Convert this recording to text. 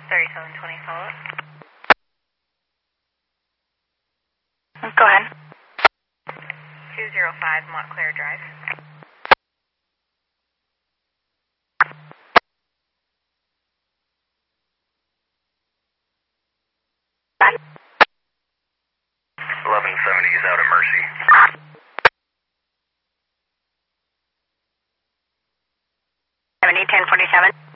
3720 follow up. Go ahead. 205 Montclair Drive. Bye. 1170 is out of Mercy. 70, 1047.